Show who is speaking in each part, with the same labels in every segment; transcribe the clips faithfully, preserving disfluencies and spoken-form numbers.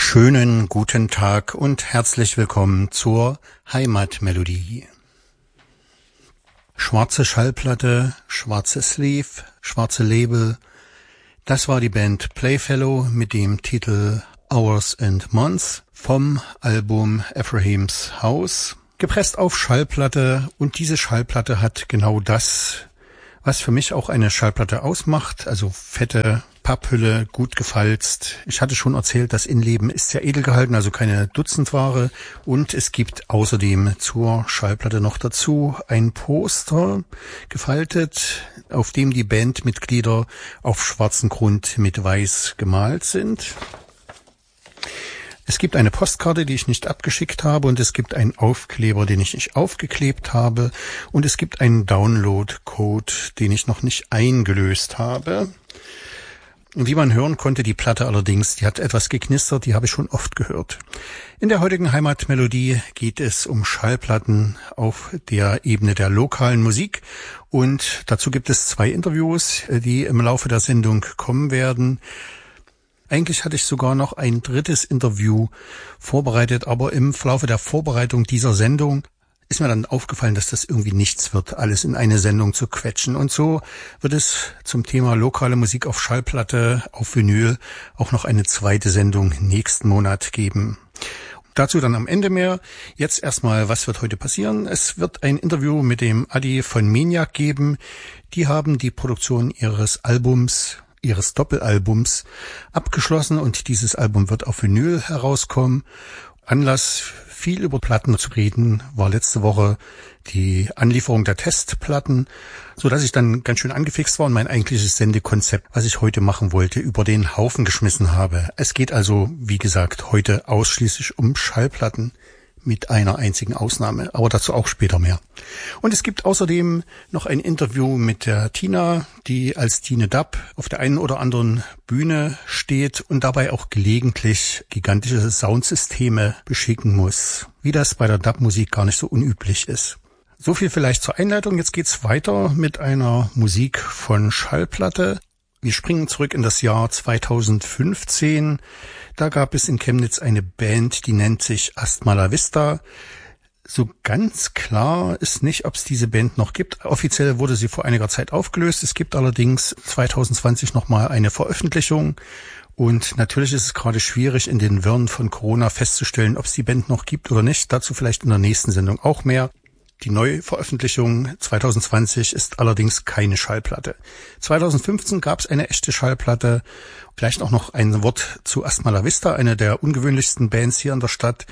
Speaker 1: Schönen guten Tag und herzlich willkommen zur Heimatmelodie. Schwarze Schallplatte, schwarze Sleeve, schwarze Label. Das war die Band Playfellow mit dem Titel Hours and Months vom Album Ephraim's House. Gepresst auf Schallplatte, und diese Schallplatte hat genau das, was für mich auch eine Schallplatte ausmacht, also fette Papphülle, gut gefalzt. Ich hatte schon erzählt, das Innenleben ist sehr edel gehalten, also keine Dutzendware. Und es gibt außerdem zur Schallplatte noch dazu ein Poster gefaltet, auf dem die Bandmitglieder auf schwarzen Grund mit weiß gemalt sind. Es gibt eine Postkarte, die ich nicht abgeschickt habe, und es gibt einen Aufkleber, den ich nicht aufgeklebt habe, und es gibt einen Download-Code, den ich noch nicht eingelöst habe. Wie man hören konnte, die Platte allerdings, die hat etwas geknistert, die habe ich schon oft gehört. In der heutigen Heimatmelodie geht es um Schallplatten auf der Ebene der lokalen Musik, und dazu gibt es zwei Interviews, die im Laufe der Sendung kommen werden. Eigentlich hatte ich sogar noch ein drittes Interview vorbereitet, aber im Laufe der Vorbereitung dieser Sendung ist mir dann aufgefallen, dass das irgendwie nichts wird, alles in eine Sendung zu quetschen. Und so wird es zum Thema lokale Musik auf Schallplatte, auf Vinyl auch noch eine zweite Sendung nächsten Monat geben. Dazu dann am Ende mehr. Jetzt erstmal, was wird heute passieren? Es wird ein Interview mit dem Adi von Maniac geben. Die haben die Produktion ihres Albums ihres Doppelalbums abgeschlossen, und dieses Album wird auf Vinyl herauskommen. Anlass, viel über Platten zu reden, war letzte Woche die Anlieferung der Testplatten, so dass ich dann ganz schön angefixt war und mein eigentliches Sendekonzept, was ich heute machen wollte, über den Haufen geschmissen habe. Es geht also, wie gesagt, heute ausschließlich um Schallplatten, mit einer einzigen Ausnahme, aber dazu auch später mehr. Und es gibt außerdem noch ein Interview mit der Tina, die als Tine Dub auf der einen oder anderen Bühne steht und dabei auch gelegentlich gigantische Soundsysteme beschicken muss, wie das bei der Dub-Musik gar nicht so unüblich ist. So viel vielleicht zur Einleitung. Jetzt geht's weiter mit einer Musik von Schallplatte. Wir springen zurück in das Jahr zweitausendfünfzehn. Da gab es in Chemnitz eine Band, die nennt sich Hasta la Vista. So ganz klar ist nicht, ob es diese Band noch gibt. Offiziell wurde sie vor einiger Zeit aufgelöst. Es gibt allerdings zwanzig zwanzig nochmal eine Veröffentlichung. Und natürlich ist es gerade schwierig, in den Wirren von Corona festzustellen, ob es die Band noch gibt oder nicht. Dazu vielleicht in der nächsten Sendung auch mehr. Die Neuveröffentlichung zwanzig zwanzig ist allerdings keine Schallplatte. zwanzig fünfzehn gab es eine echte Schallplatte. Vielleicht auch noch ein Wort zu Hasta la Vista, eine der ungewöhnlichsten Bands hier in der Stadt.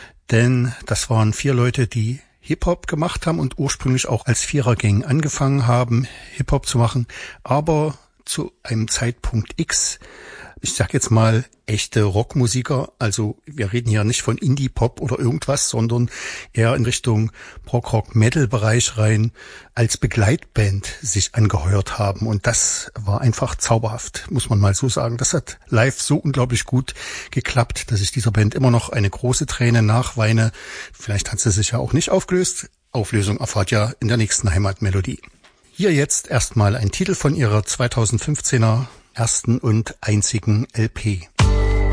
Speaker 1: Denn das waren vier Leute, die Hip-Hop gemacht haben und ursprünglich auch als Vierergang angefangen haben, Hip-Hop zu machen. Aber zu einem Zeitpunkt X, ich sag jetzt mal, echte Rockmusiker, also wir reden hier nicht von Indie-Pop oder irgendwas, sondern eher in Richtung Prog-Rock-Metal-Bereich rein, als Begleitband sich angeheuert haben. Und das war einfach zauberhaft, muss man mal so sagen. Das hat live so unglaublich gut geklappt, dass ich dieser Band immer noch eine große Träne nachweine. Vielleicht hat sie sich ja auch nicht aufgelöst. Auflösung erfahrt ihr in der nächsten Heimatmelodie. Hier jetzt erstmal ein Titel von ihrer zweitausendfünfzehner ersten und einzigen L P.